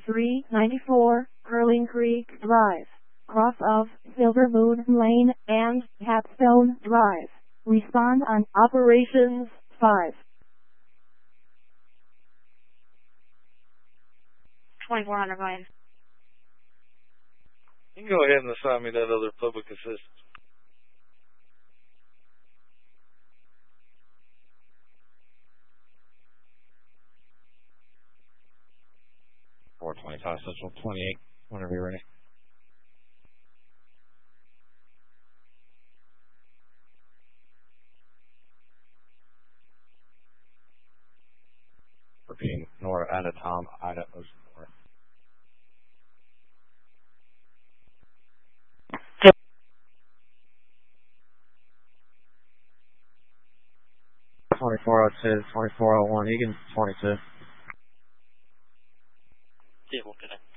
394, Curling Creek Drive, cross of Silver Moon Lane and Capstone Drive. Respond on Operations 5. 2400 going. You can go ahead and assign me that other public assistant. Central 28, whenever you're ready. Repeating, Nora, Ada, Tom, Ida, Ocean, Nora. Yep. 2402, 2401, Egan, 22. Vehicle connect.